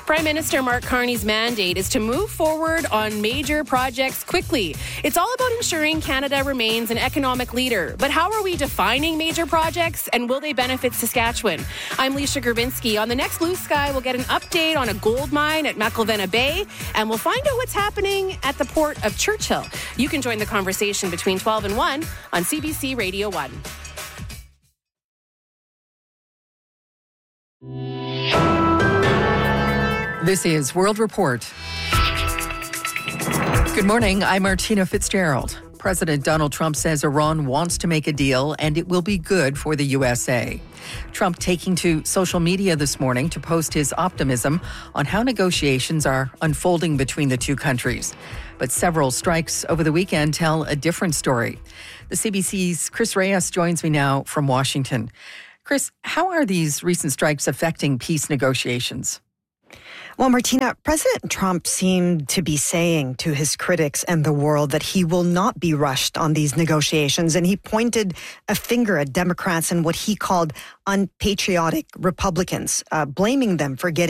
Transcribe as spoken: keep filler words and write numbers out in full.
Prime Minister Mark Carney's mandate is to move forward on major projects quickly. It's all about ensuring Canada remains an economic leader. But how are we defining major projects, and will they benefit Saskatchewan? I'm Leisha Grbinski. On the next Blue Sky, we'll get an update on a gold mine at McIlvenna Bay, and we'll find out what's happening at the port of Churchill. You can join the conversation between twelve and one on C B C Radio one. This is World Report. Good morning, I'm Martina Fitzgerald. President Donald Trump says Iran wants to make a deal and it will be good for the U S A. Trump taking to social media this morning to post his optimism on how negotiations are unfolding between the two countries. But several strikes over the weekend tell a different story. The C B C's Chris Reyes joins me now from Washington. Chris, how are these recent strikes affecting peace negotiations? Well, Martina, President Trump seemed to be saying to his critics and the world that he will not be rushed on these negotiations. And he pointed a finger at Democrats and what he called unpatriotic Republicans, uh, blaming them for getting